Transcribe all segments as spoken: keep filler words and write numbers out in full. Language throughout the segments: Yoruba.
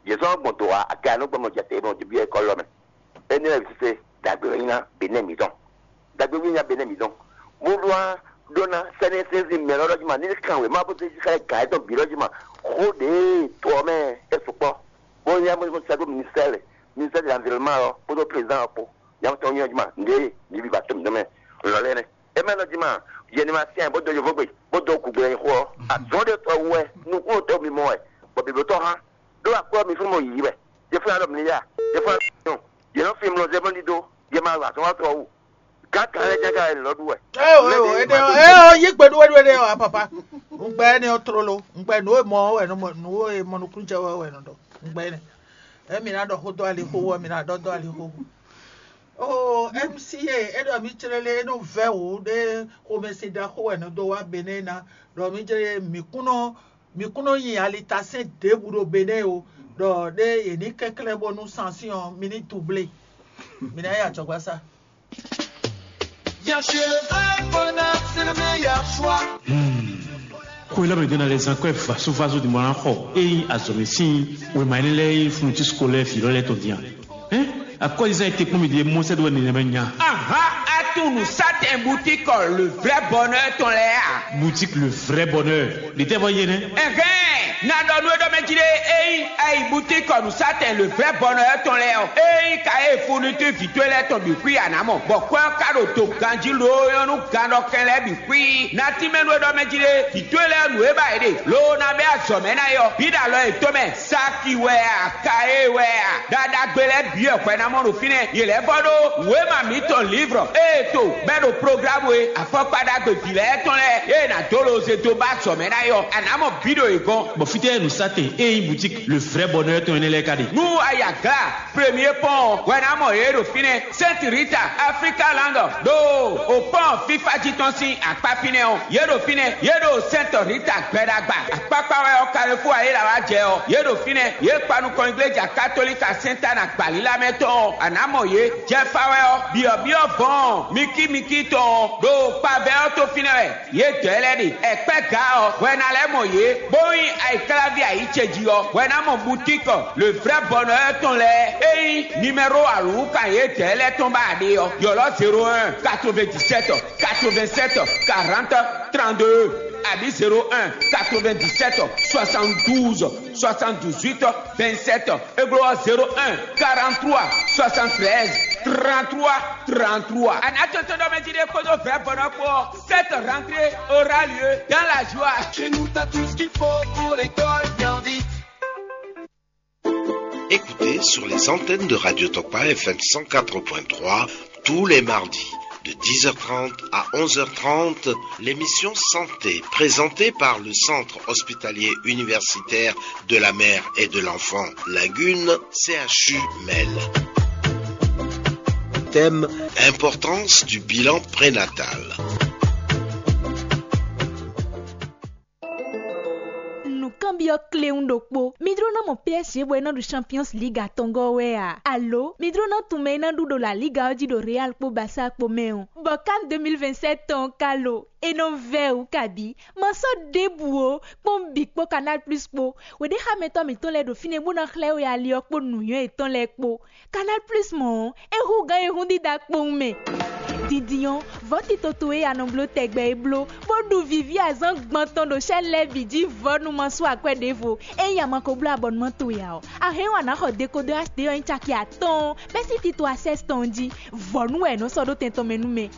ils ont bon droit à Cano comme on dit bon du bien école mais et ne c'est d'abord Benin Midon d'abord il y a Benin Midon Moulois donna sene sezi melodie man ni kan we ma bo se ka ka do biologie man o de to me e so po bon ya mo sa do ministère ministère de l'environnement pour le président pour ya to nyo man nge ni bi ba tum de me lo le ne e melodie man je ni ma sien bo do yo bo bo do ku gbe ho a zo de to we nu ko to mi mo e bo bi to ha do akọ mi fun mo yi we je fun ado mi ya je fun no je no film lo je mo ni do je ma wa so wa to kaka le jaga le lodwe eh o ede eh o yi gbedu we de o papa ngbe ni otrolo ngbe no mo we no no e mo no kunja we no do ngbe ni e mi na do ho do ali ho wo mi na do do ali ho oh M C A e do mi tirele no ve o de o me se da ho we no do wa Benin na do mi jere mi kuno mi kuno yin alitation de buro Benin o do de e ni kekele bonu sanction mi ni doublé mi na ya chogba sa. Bien chez le vrai bonheur, c'est le meilleur choix. Ko ila be dona les encore faso faso di mwana ho e azomesi we manele funti scolaire filo le todia hein à quoi ils ont été pour me dire moi c'est doit ne menya aha à nous ça un boutique le vrai bonheur ton là boutique le vrai bonheur l'été voyez né eh na do no do me dire eh ai boutique nous ça le vrai bonheur ton là eh ka e fourniture virtuelle ton bi puis anamo bon quoi kado to ganji lo yo no gando kele bi puis na ti me no do me dire virtuelle no e ba ede lo na be azome na yo bida lo e to me saki we ka e we dada gbele bi e ko na mo no fine ye le bodo we ma mi ton livre eh to be do programme we afopada gbe bile ton le e na dolo se to ba some na yo anamo bido e gon bon fité nous ça et boutique le vrai bonheur ton les kadi nous ayaga premier pont we na mo e do fine Sainte Rita Africa Land do au pont FIFA jitonsi apapine on ye do fine ye do Sainte Rita gbedagba apapa we o Carrefour aye la wa je o ye do fine ye panu kon iglesia catholique Sainte Anna gbali la meton anamo ye je fawe o bio bio bon miki miki ton do pa be o to fine we ye tele di epe ga o we na le mo ye boy ai clavier ai cheji o we na mo boutique le vrai bonheur ton le eh numéro alu kan ye tele ton ba de o yo lo zéro un quatre-vingt-dix-sept quatre-vingt-sept quarante trente-deux Abi zéro un quatre-vingt-dix-sept soixante-douze soixante-dix-huit vingt-sept Eglo zéro un quarante-trois soixante-treize trente-trois trente-trois. En attendant de me dire que nous faisons bon pour cette rentrée aura lieu dans la joie. Chez nous, t'as tout ce qu'il faut pour l'école bien vite. Écoutez sur les antennes de Radio Tokpa F M cent quatre point trois tous les mardis de dix heures trente à onze heures trente, l'émission Santé, présentée par le Centre hospitalier universitaire de la mère et de l'enfant Lagune, C H U Mel. Thème: importance du bilan prénatal. Cambio Cleundokpo, Midrona mon P S G bueno du Champions League à Tongo wea. Allo, Midrona tumena du de la Liga Oji do Real po Bassa po Meon. Bocan deux mille vingt-sept ton calo. Et non veu kabi, manso debuo, pom big po Canal Plus po. We de ha meto meton le do fine muna chleo ya liok po nuyo eton le po. Canal Plus mon, e hu ga e hundi dak po me. Didion, voti totoe ya nomblo tegbe e blo, bodu vivi a zang gbanton do chen le bidi vo nou manso akwe devo, e yaman ko blo abonnement to ya o. A he wana ho deko de H D yo inchaki a ton, besi tito a ses ton di, vo nou e no so do tentome nou me.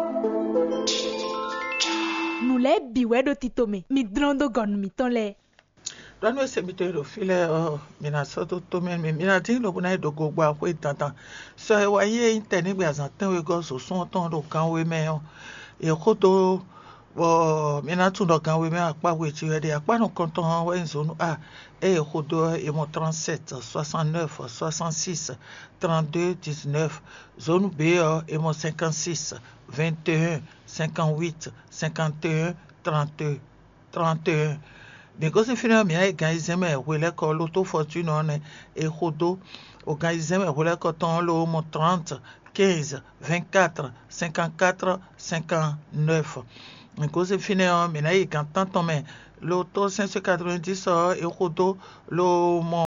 Nou le biwe do titome, mi drondo gon mi ton le. Don we se bito do file o mina so to to men me mina tin lo buna do go gba ko tantan so e wa ye internet gba zan tan we go so son ton do kan we me o e ko to o mina tun do kan we me apa we ti we de apa no kon ton we zo no a e ko do e mo trente-sept soixante-neuf soixante-six trente-deux dix-neuf zone B o e mo cinquante-six vingt et un cinquante-huit cinquante et un trente trente et un. Because if you know me, I guys, I'm a will call Lotto Fortune on a Rodo, or guys, I'm a will call ton lo mo trente, quinze, vingt-quatre, cinquante-quatre, cinquante-neuf. Because if you know me, I can't tant me Lotto cinq cent quatre-vingt-dix et Rodo lo mo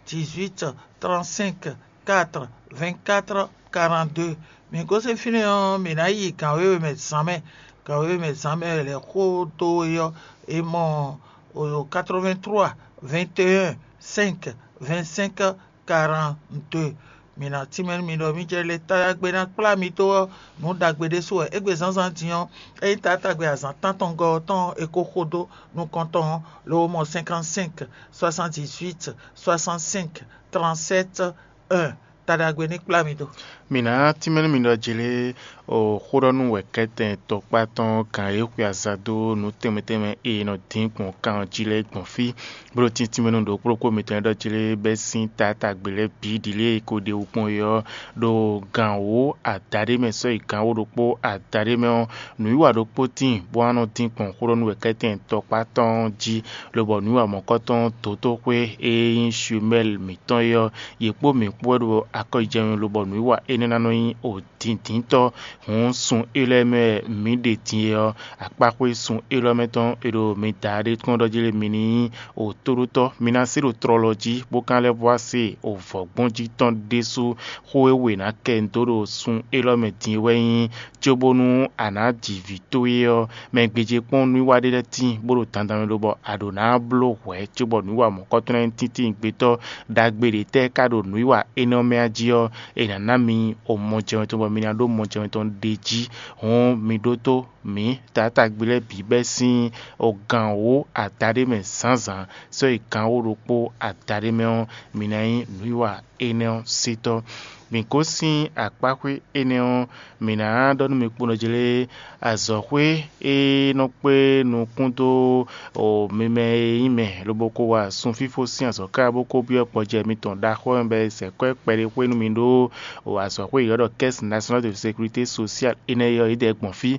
dix-huit, trente-cinq, quatre, vingt-quatre, quarante-deux. Mais quand c'est fini, mais là, il quand oui, mais ça met, quand oui, mais ça met les photos et mon quatre-vingt-trois, vingt et un, cinq, vingt-cinq, quarante-deux. Mina timen mi do mi je le ta gbe na pla mi to no dagbe de so e gbe sansan tiyan e ta ta gbe azan tan ton go ton e kokodo nous comptons le mot cinquante-cinq, soixante-dix-huit, soixante-cinq, trente-sept, un ta dagbe ni pla mi to mina timen mi do jele o khoronu wekete to paton kan e ku azado no temeteme e no tin kon kan jile kon fi bro tin timen do proko meten do jele besin tata gbele bi dile ko de upon yo do ganwo atare me so ikanwo do po atare me no iwa do po tin bo ano tin kon khoronu wekete to paton ji lo bo nuwa mo koton toto kwe e yin shumel miton yo yepo mi po do akojeun lo bo nuwa enena no yin o tin tin to on sun eleme mi de tiyo akpakwe sun eleme ton ero metade kon do jele mini o toruto mina siro trology bokan le voici o fogbonji ton desu hoewe na kendoro sun eleme tinwe jobonu ana divito yo megbeje pon nu wa de tin boro tandan lo bo adona blo we jobonu wa mo koton tintin gbeto dagbere te kado nu wa enome ajio enanami o moje to bo mina do moje ton deji on mi doto mi tata gbele bibesin oganwo atare me sansan so ikanwo ropo atare me on minayin nuiwa enel sito minkosin akpakwe enel mina donu mi pono jele azokwe e no pe no kunto o meme ime loboko wa sun fifo sin azoka boko bi opoje mi ton da ko nbe se ko pere pe nu mi do o azokwe yodo caisse nationale de sécurité sociale eneyo ide gbon fi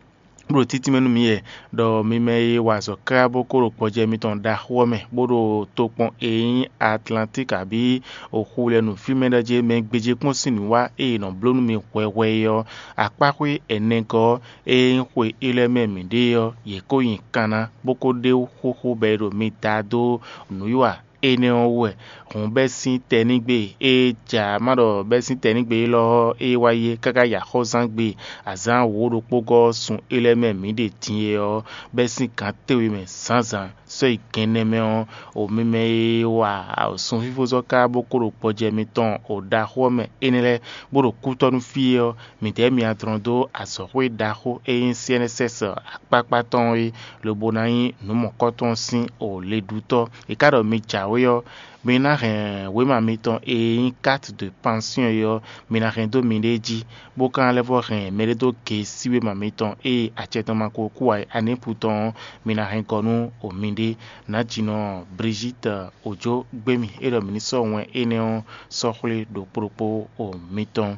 bro titi menu mi e do mi me wa so ka boko ro poje mi ton da ho me bodo to pon eyin Atlantic abi o khule nu fi me da je me gbeje kun sin wa e no blonu mi wewe yo apakwe enenko e nkwe ile me mi de yo ye ko yin kana boko de ho ho be ro mi da do nu yiwa ene owe on besin tenigbe e ja mado besin tenigbe lo e waye kaka ya khozan gbe azan wo pogo sun eleme mi de tin o besin kan tewe me sansan so ikene me on o meme wa sun fifo zo ka bokoro poje mi ton o da ho me enele boro kutonu fi o mi de mi atrondo asowe da ho e C N S S apapa ton e le bonayin no mo koton sin o le duto e kado mi jawe yo mina ren we ma miton e carte de pension yo mina ren do mineji bokan le vo ren mere do ke siwe ma miton e acheton ma ko kuai ane puton mina ren konu o minde na jino Brigitte Ojo gbemi e do miniso wen ene so khule do propo o miton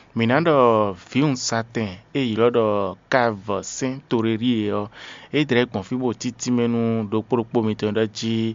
minando fiun satin e ilodo cave saint torerie yo e direct confibo titi menu do propo miton da ji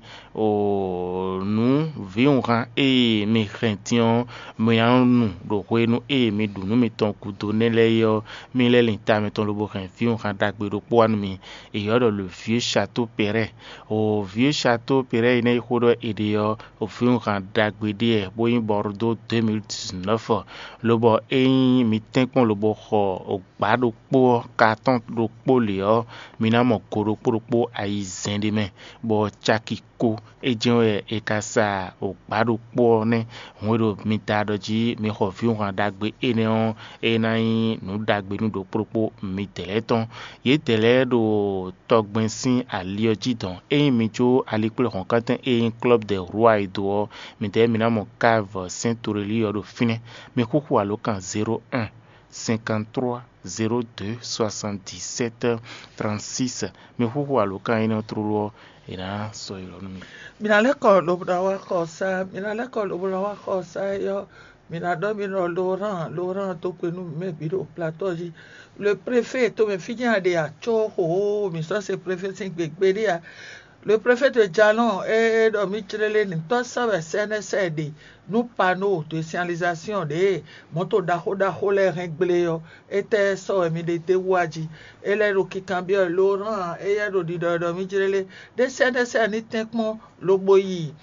o nu viun ran e mi rention mi anu do kwenu e mi dunu miton kudo nele yo mi le linta miton lo bo ren fiun ran dagbe do po anu mi e yodo le vieux château Perret o vieux château Perret ine khodo ede yo o fiun ran dagbe de boyin Bordeaux deux mille dix-neuf lo bo e mi tenkon lo bo kho o gbado po carton do po le o mina mo koro po ayi zende me bo chaki ko e jen e kasa o gbado po ne wero mi ta do ji mi kho fi on dagbe ene on e na yin nu dagbe nu do po mi teleton ye tele do togben sin alioji don e mi jo alikpe kon kanten e club de roi do mi te mina mo cave saint aurélie do fine mi kuku alokan zéro un cinquante-trois zéro deux soixante-dix-sept trente-six mi kuku alokan ina trulo ina so ilonu mina leko lo brawa kosa mina leko lo brawa kosa yo mina do mina Laurent Laurent to kwenu me biro plateau ji le préfet to me finya de a cho ho mi so se préfet sin gbegbe dia le préfet de Jalon et do mi trele ni to sabe C N S D nous panneaux de signalisation de moto da ho da ho le rengle yo était so mi de te waji ele ro ki cambio Laurent et ya do di do do mi trele de C N S D ni tenkmo lo boyi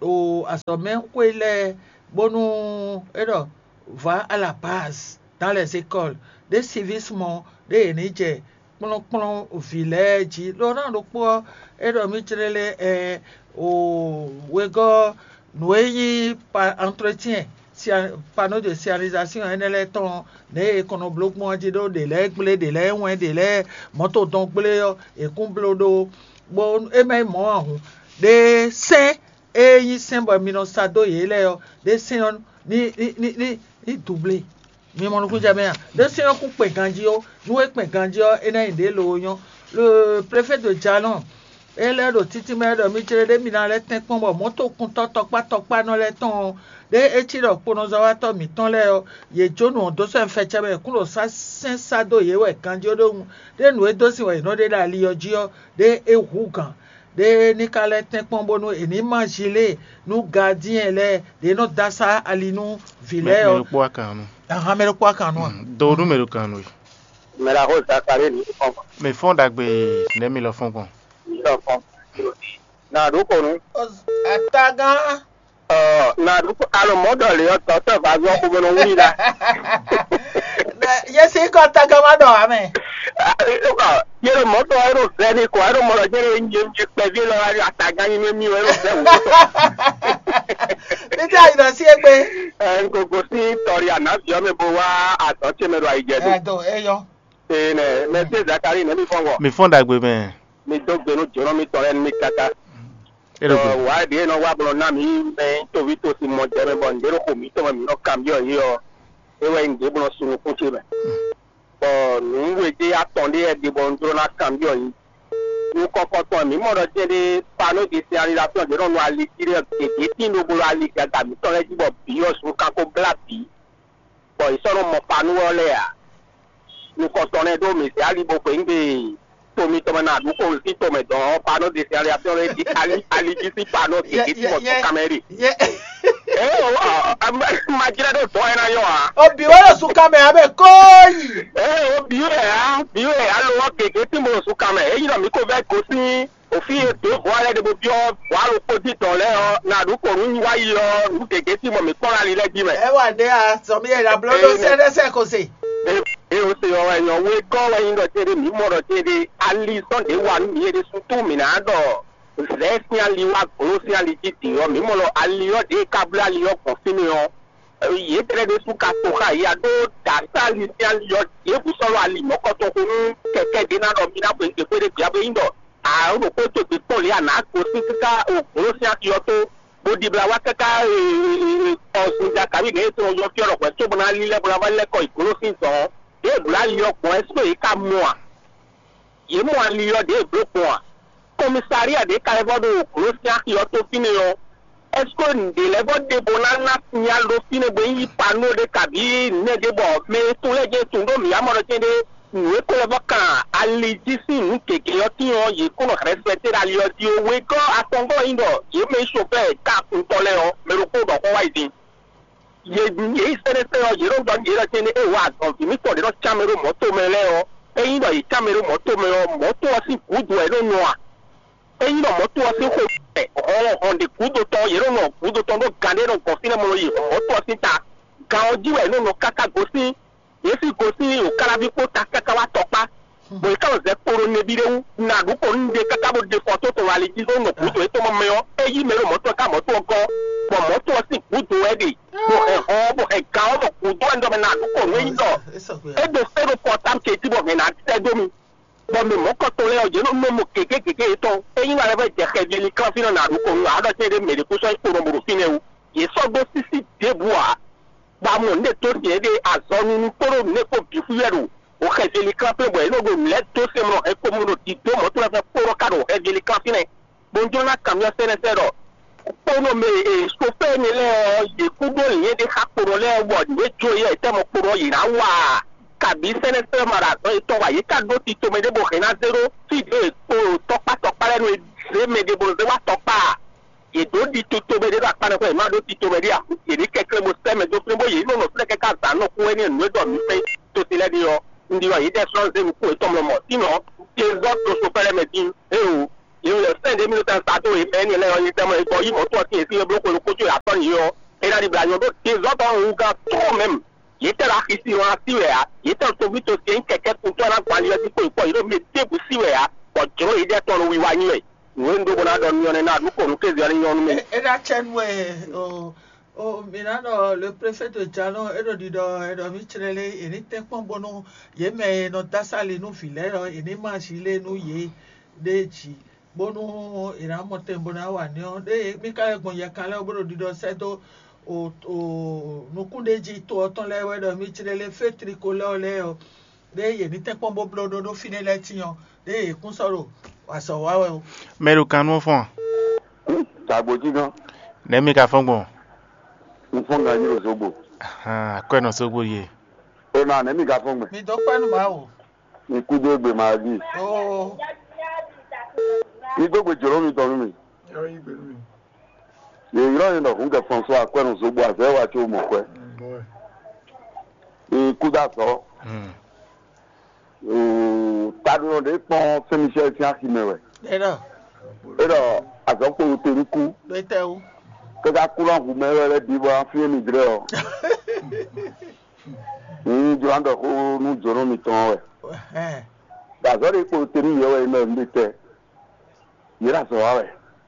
au assommé le bon alors va à la base dans les écoles des civisme des Niger plon plon village Laurent le quoi et le mitrele eh au wego noyi par entretien panneau de signalisation en électron ne kono bloc mo dido de les blé de les ouin de les moto donc blé et kumblodo bon e mai mo de saint et yi sembo mino sado yele de saint ni ni ni ni doublé mi mo ku jamais de saint ku pe ganji o nu e pe ganji o e na inde lo yan le préfet de Jalon ele do titi me do mi tire de mi na le ten pon bo moto kun to to pa to pa no le ton de e ti ro pono za wa to mi ton le o ye jonu do so enfe chebe kun lo sa sen sa do ye we kan jo do de nu e do si we no de la li oji o de e hu kan de ni ka le ten pon bo no e ni mangile nu gardien le de no dasa ali nu ville o me po akanu ah me po akanu do nu me lo kanu me la rosa kare ni me fond dagbe ne mi lo fond kon na duko nu ataga uh na duko alo model yo to to ba yo ko no wuri da yes e ko ataga ma do ame yero moto aero zeni ko aero mo jere njem je pe vi lo ari ataga ni mi o ero ze ni ta ina si egbe en ko ko si tori ana bi o me bo wa ato che me ro aijedu e do e yo e ne me se zakari ne mi fongo mi fond dagbe ben mi do gbe no joro mi tore mi kaka ero uh wa de no wa bro na mi me to vi to si mo jere bon dero ko mi to mi no cambio yo e we nge bro sunu ko che be o nu we de atonde e de bon dro na cambio yi nu koko to mi mo ro je de panneau de signalisation de no ali tire ke ke ti no bro ali ka ta mi to le ji bo bi yo su ka ko blapi bo isoro mo panneau le ya nu ko to ne do mi se ali bo pe nge tomi to na du ko si to me don panneau de signalisation le di ali ali si panneau ke ke ti mo to kameri eh o ma jira do to na yo ah o bi wa su kamera be koyi eh o bi e ah bi e a lo ke ke ti mo su kamera e yin mi ko ve ko si òfin ètò ìwọlé de bo bí ọ wà ló kó títọ̀ lẹ́ ọ nàdúkọ̀ ń wáyé ọ ń kéke tí mo mi kọ́ra lílẹ̀ jí mẹ́. ẹ wà dé a sọmi ẹ̀dá búlọ́dọ̀ sẹ́dẹ́sẹ́ kò sí. ẹ o ṣe ọ̀rọ̀ ẹ̀yàn wé kọ́ ẹ̀yin lọ tẹ́lẹ̀ mi mọ̀rọ̀ tẹ́lẹ̀ ali sọ́ndé wà ní ìyẹ́dẹ́ sunjú mi náà dọ̀ lẹ́sìn ali wa kúrò sí ali jí tì ọ mi mọ̀ lọ ali ọ dé kábílẹ̀ ali ọ kàn sí mi ọ yìí tẹ́lẹ̀ de sùn ká tó ká yìí àdó dàtà ali sí ali ọ yìí kú sọ̀rọ̀ ali mọ́kọ́tọ̀ kó ń kẹ̀kẹ́ dín náà lọ mi náà pé ń kékeré gbé yín dọ̀ àwọn òkú tó ti pọ̀ lé àná kó sí kíká òkúrò sí akíyọ tó bó dìbò wa kíká ọ̀sùn ìjàkàwé ní ètò ọjọ́ fi ọ̀rọ̀ pẹ̀ tó bọ́ná lílẹ̀ bọ́ná wá lẹ́kọ̀ọ́ ìkúrò sí ìtàn dé ìbúra lé ọkùn ẹ̀sùn èyí ká mú à yìí mú à lé ọ dé ìbúrò pọ̀ à kọmísárì àdé kárẹ́fọ́dọ̀ òkúrò sí akíyọ tó fi nìyọ ẹ̀sùn ìdè lẹ́fọ́dé bọ́ná ńlá fi ya lọ fi ní gbé yí panú de kàbí nẹ́ẹ̀dẹ́bọ̀ mẹ́ tó lẹ́jẹ̀ tó ń dó mi àmọ́rọ̀ jẹ́ dé ìwé kó lọ́bọ̀ kan alìjísí ní kékeré ọtí wọn yìí kó lọ rẹ́sipẹ́tì alìyọ di owó kọ́ atọ́ngọ́ yìí dọ̀ yìí mi sọ bẹ́ẹ̀ ká ntọ́lẹ̀ ọ mẹ́rù kó dọ̀ kọ́ wáyé di. yìí sẹ́nẹ́sẹ́ ọ yìí ló ń dọ̀ yìí lọ́tí ní ewu àtọ̀ fìmí tọ̀ dé lọ́ tsámẹ́rù mọ́tò mẹ́lẹ́ ọ ẹ̀yin dọ̀ yìí tsámẹ́rù mọ́tò mẹ́ ọ mọ́tò ọ sí kúdù ẹ̀ lónìí wa ẹ̀yin dọ̀ mọ́tò ọ sí kó ẹ̀ ọ̀hún ọ̀ndẹ̀ kúdù tọ̀ yìí lónìí kúdù tọ̀ ló gàdé ló kọ̀ sílẹ̀ mọ́ yìí mọ́tò ọ sí ta gàn ọjí wẹ̀ lónìí káká gòsí yesi gosi okarabi ko ta kaka wa tọpa boyi ka ọzẹ kporo nebi de na àdúgbò nde kaka bo de fọtò tó wà lẹjí tó nà kúdò ètò ọmọ mẹyọ èyí mẹrin mọtò ká mọtò ọgọ bọ mọtò ọsìn kúdò ẹdì bọ ẹhọ bọ ẹgá ọbọ kúdò ẹndọmẹ na àdúgbò lóyún dọ ẹdọ fẹrẹ pọtàm kéétì bọ mẹ nà àtẹdọmi bọ mi mọkọ tó lẹ ọjọ ló mọ kéké kéké tó èyí wà lẹfẹ jẹkẹ bíi kan fínà nà àdúgbò nù àádọtẹ ẹdẹ mẹrẹ kó sọ ìkóró mọrò fínà ewu yìí sọgbó sísì débù à gbàmù ní tó tiẹ̀ dé àzọ́nu ní kóró ní kó bí fúyẹ́rù o xɛzeli kan pe bɔ enogo lɛ to se mɔ ekomu ti to mɔ to la fɛ kporo ka do xɛzeli kan fi nɛ bonjona kamiɔ sɛnɛsɛ dɔ kporo me e sofɛ ni lɛ yekudo yɛ de xa kporo lɛ wɔ ne dzo yɛ tɛmɔ kporo yina wa kabi sɛnɛsɛ mara dɔ etɔ wa yi ka do ti tome de bo xena zero fi de ko tɔkpa tɔkpa lɛ no ze me de bo ze wa tɔkpa yedo di to tome de do akpanɛ kɔ ema do ti tome de a yedi kɛkɛ mo sɛmɛ do fi bo yi nono filɛ kɛ ka zan no ko ɛni enu dɔ mi fɛ to ti lɛ di yɔ ndiwa yi dɛ sɔn zenu ko etɔmlɔ mɔ sinɔ tezɔ to so fɛlɛ mɛ din eyo yewo le fɛn de minnu ta sa to yi mɛ ni le yi temo e ko yi mo to ti si bloko ko tu ya to ni yo e la di bla yo do ti zo to un ga trop même yi te la isi wa si we ya yi te to bi to ti en keke ku to na kwa li ti ko ko yi me te bu si we ya ko joro yi de to no wi wa ni we wendo bona do mi ona na du ko no ke zi ani yo no me e da chenwe o o minano le préfet de Jalon e do dido e do mi chrele e ni te pon bonu ye me no dasali no filero e ni ma sile no ye deji bonu ira mote bona wa ni o de mi ka egbon ye kan le obodo dido se to o o nukundeji to ton le we do mi chrele fe tricolore le o de ye ni te pon bo blodo do finele tiyan de e kun soro wa so wa we o meru kanu fon tagboji gan nemi ka fongbon Mfonga ni Ozogbo. Ah, ko no Sogbo ye. O na na mi ga fun mi. mi do panu ma o Mi ku de gbe ma bi. o Mi gbogbo joro mi to mi. yo igbe mi Ye iro ni no fun ke François ko no Ozogbo afe wa ti o mo pe. boy E ku da so. Mm. O tadu de pon Saint Michel ti akimewe. era E do azoko tori ku. do te o Ke ga ku ran ku mere bi bo fi mi dire o. Ni jo ando ko nu joro mi ton we. eh Da so de ko tori ye we me mi te. Yira so wa we.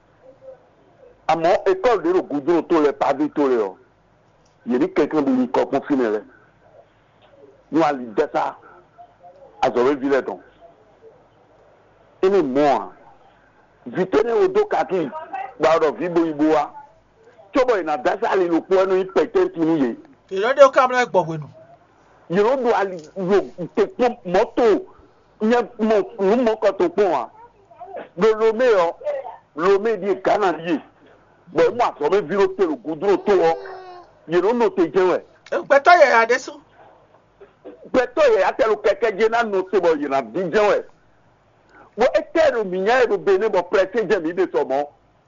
Àmọ́ école de Rogoudou to le pavé to le o. Il y a quelqu'un de l'école pour finir là. Nous allons dire ça. À Zoré Villeton. Et les mois. Vite au dos kaki. Dans le vibo iboa. Tu vois, il y a des gens qui ont été pétés qui nous y. il y a des caméras pour nous Il y a des gens qui ont moto. Il y a des gens qui ont moto. Le lomé, le lomé dit canadier. Bon, moi, ça me vire le goudron tout. Il y a des gens qui ont été. Beto ye adesu. Beto ye atelu keke jena note bo yena dijen we. Wo etero minya e bene bo presse je mi de somo.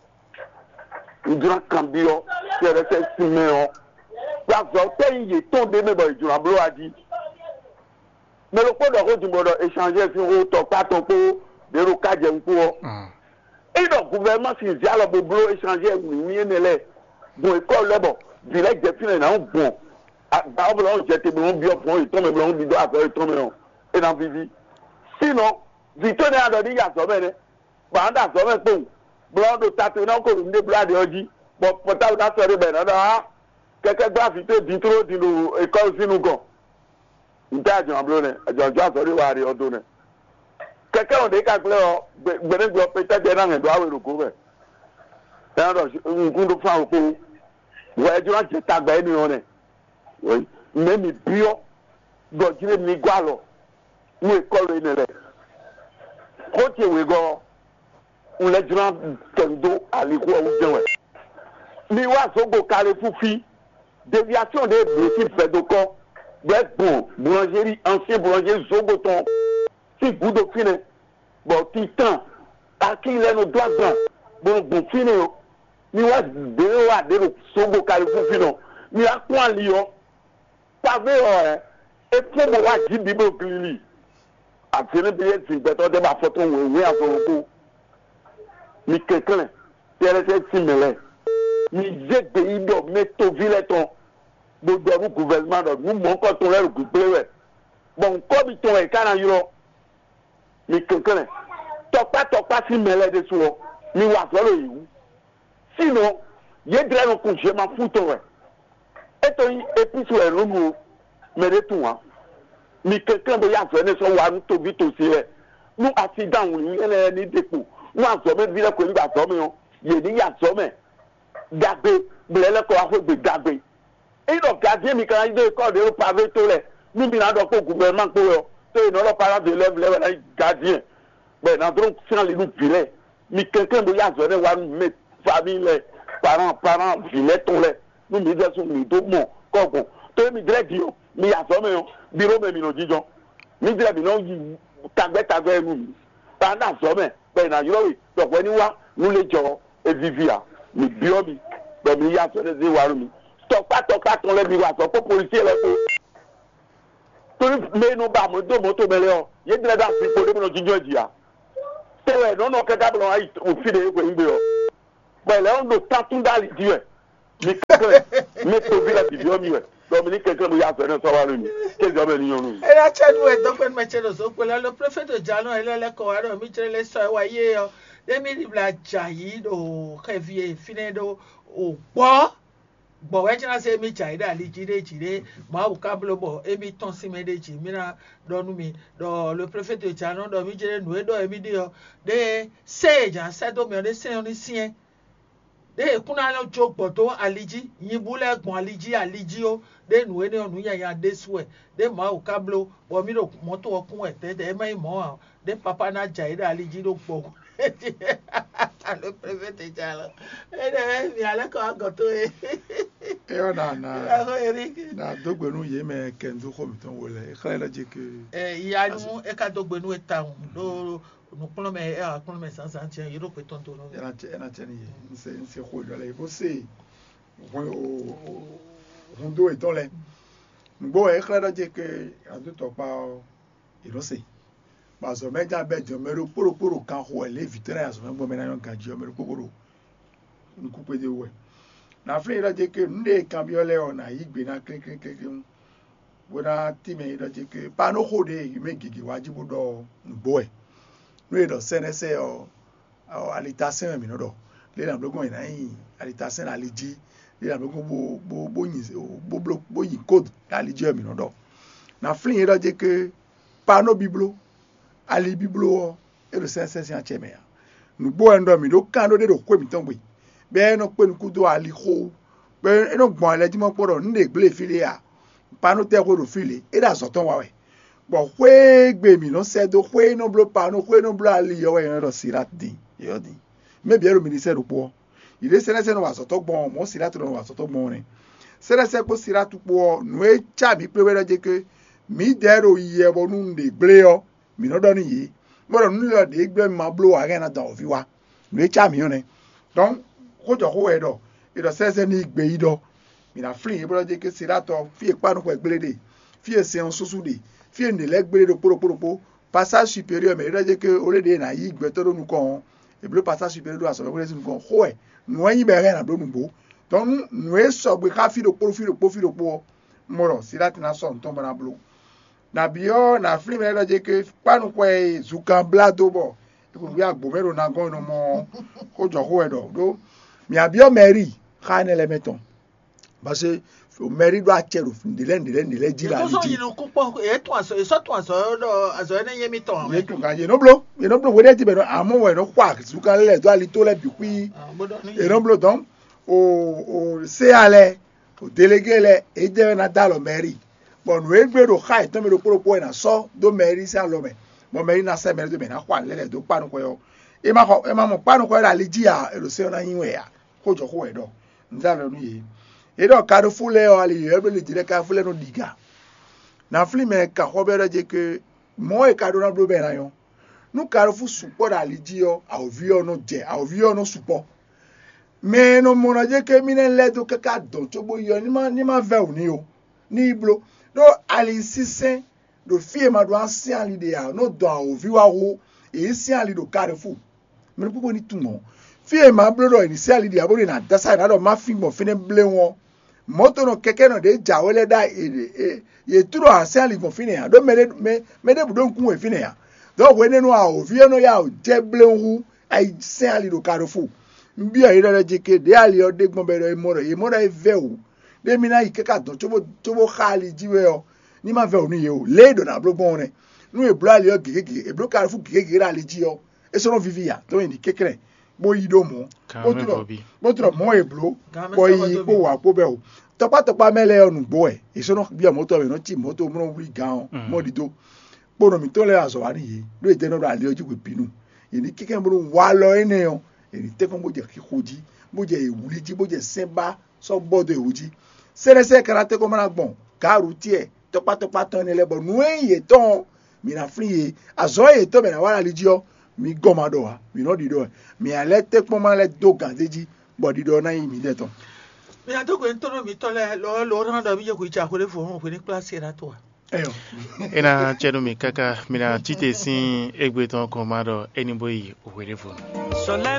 Idura cambio, c'est resté Siméon. La sorte yi ton de me bo idura blo adi. Mais le pot de route du monde échanger sur au top pas ton pot de roka je nko. Et le gouvernement si dialogue bo blo échanger ni ni le. Bon école le bon, direct de fin na bon. Dans le j'étais bon bien pour il tombe blanc du doigt il tombe et dans vivi sinon vite ne a donné ya so bene banda so be pon blanc de tatu na ko ndi blanc de oji bon portable da sori bene da keke gba vite ditro di no école sinu go nta jan blanc ne ajo jo sori wa ri odun ne keke on de ka ple o gbere gbo pete de na ndo awe ro go be dan do ngun do fa o ko wo ejo ran je tagba eni on ne oui mais mi bio gojire mi gwalo mu école ene le ko ti we go un le jran tendo ali ko u jewe mi wa so go kale fufi déviation des bloqués fait de corps des bon boulangerie ancien boulanger Zogoton si goudo fine bon titan à qui les nos doigts blancs bon bon fine mi wa de wa de so go kale fufi no mi a kwa lion pavé euh et pour moi dit bible glili a fini bien si beto de ba photo we we a so ko mi quelqu'un tere se simele mi je de ido meto villeton do do gouvernement do mu mo ko to le gouvernement bon ko bi ton e kana yo mi quelqu'un topa topa simele de so mi wa so lo yi sinon ye dre no kun je ma futo we eto yi episo e rumu mere tuwa mi quelqu'un de ya so ne so wa nu to bi to si le nu accident wi ele ni depo nu aso me bi le ko ngba so me o ye ni ya so me dagbe blele ko afo gbe dagbe e do gardien mi kan ide ko de pavé to le nu bi na do ko gouvernement ko yo to no lo para de lève lève na gardien ben na donc sans les nous virer mi quelqu'un de ya so ne wa me famille le parents parents virer to le nu mi de so mi do mo ko ko to mi dire dio mi ya so me o biro me mi no jijo mi dire mi no yi tagbe tagbe nu mi ta na so me be na yo wi to ko ni wa nu le jo e vivia mi bio mi be mi ya so de zi waru mi to pa to pa ton le mi wa so ko policier le ko to me no ba mo do moto me le o ye dire da fi ko de mi no jijo ji ya te we no no ke ga blo ai o fi de ko ngbe o bon là on do tatun dali diwe mi kekele mi to bi la ti bi o mi we Dominique quelqu'un me y a fait un savoir lui qu'est-ce que nous nous et la chaîne ouais donc on met le so là le préfet de Jalon elle est là ko aro mi tire le so waye o de mi la jayi do kevie fine do o po bo we jina se mi jayi da li jide jide ma o kablo bo e mi ton si medeji mi na do nu mi do le préfet de Jalon do mi jire nu e do e mi di o de se jan se do mi o de se oni sien de kuna lo jogbo to aliji yibule gbon aliji aliji o de nu ene onu ya ya de suwe de ma o kablo bo mi ro moto okun ete de mai mo de papa na jaida aliji ro gbo le préfet de Jalon e de mi ala ko agoto e e ona na na dogbenu ye me kendu ko mi ton wole e khala la je ke e ya nu e ka dogbenu e ta do nous prenons mais à prendre mais sans sans tiens il faut ton tour et là et là tiens c'est c'est quoi là il faut c'est on doit être là bon et là dire que en tout temps pas il le sait parce que mais déjà je me le pour pour quand on les vitres ça bon maintenant quand je me le pour nous couper de ouais na frère là dire que nous des cambiolés on a igbe na clic clic clic bona time là dire que pas no hode me gigi wajibu do boy nous est dans C N S o alitation mi no do le na blogon ina yin alitation aliji le na blogon bo bo bo yin bo blo bo yin code aliji mi no do na flin e do je que pa no biblo ali biblo e do C N S yan cheme ya nu bo endo mi do kan do de do ko mi ton gbe be no pe nu ku do ali ho be no gbon aleji mo poro nde gble file ya pa no te ko do file e da so ton wa we bon kwe gbe mi no se do kwe no blo pa no kwe no blo ali yo we no sirat di yo di me bi ero ministère po ile se na se no wa so to gbon mo sirat no wa so to gbon ni se na se ko sirat po no e cha mi pe we je ke mi dero iye bo nu de gble yo mi no do ni yi mo do nu lo de gbe ma blo wa na da o fi wa no e cha mi yo ni donc ko jo ko we do e do se se ni gbe yi do mi na flin e bo je ke sirat o fi e pa no ko gble de fi e se on susu de fi ne legbere do poro poro po passage supérieur mais il que au lieu de na yi gbeto do nu kon e bleu passage supérieur do aso ko le nu kon ho e nu yin be re na do nu bo donc nu e so gbe ka fi do poro fi do po fi do po moro si lati na so nton bana blo na bio na film le do que panu ko e zukan blado bo e ko bi agbo mero na gon no mo ko jo ho e do do mi abio meri khane le meton parce que o meri do achero de len de len de le jira ali so yin ko po e to aso e so to aso do aso ene yemi to e to ga je no blo e no blo we de ti be no amo we no kwa su kan le do ali to le bi pi e no blo don o o se ale o délégué le e de na da lo meri bon we gbe do khai to me do pro po na so do meri sa lo me mo meri na se meri do me na kwa le le do pa no ko yo e ma ko e ma mo pa no ko ra ali ji a e lo se na yin we ya ko jo ko we do nza lo nu yi et donc quand vous voulez aller vous le dire quand vous voulez nous diga na fli me ka ho be je que mo e ka do na blo be na yo nu ka fu support ali ji yo a ovi yo no je a ovi yo no support mais no mo na je que mi ne le do ka ka don to bo yo ni ma ni ma ve oni o ni blo do ali sisen do fie ma do ancien ali de ya no do a ovi wa ho e ancien ali do ka fu me po ni tumo fie ma blo do ni ancien ali de ya bo na da sai na do ma fi mo fi ne ble won moto no keke no de jawele da e ye turo ancien ali mo fi ne ya do me me me de budon ku e fi ne ya do we ne no a ovi no ya o je ble hu ai ancien ali do ka fu mbi a ira je ke de ali o de gbon be ro e mo ro e mo ro e ve o de mi na ikeka don to bo to bo khali jiwe o ni ma ve o ni ye o le do na blo gbon ne nu e blo ali o gege e blo ka fu gege ra ali ji o e so no vivi ya to ni kekere bo yi do mo bo tro bo tro mo e blo bo yi po wa po be o topa topa mele onu gbo e e so no bi mo to be no ti mo to mo wi gan mo di do po no mi to le aso wa ni yi do e je no ali oju pe binu yi ni keke mo wa lo ene o e ni te kon bo je ki koji bo je ewuli ji bo je semba so bodo ewuji serese karate ko mana gbon karu ti e topa topa ton ni le bo nu eye ton mi na free ye azo ye to be na wala lijio mi goma do wa mi no di do mi ale te po ma le do ganzeji bo di do na yi mi de ton mi na to ko ntoro mi to le lo lo ran do bi je ko icha ko le fo mo ko ni class era to eyo ena chedo mi kaka mi na tite sin egbe ton ko ma do eniboyi o wele fo